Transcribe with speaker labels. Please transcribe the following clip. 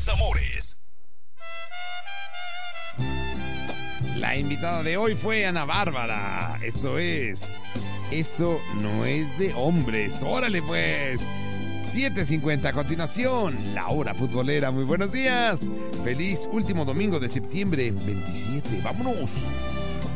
Speaker 1: mis amores.
Speaker 2: La invitada de hoy fue Ana Bárbara. Esto es Eso no es de hombres. Órale pues. 7:50 a continuación, la hora futbolera. Muy buenos días. Feliz último domingo de septiembre 27. Vámonos.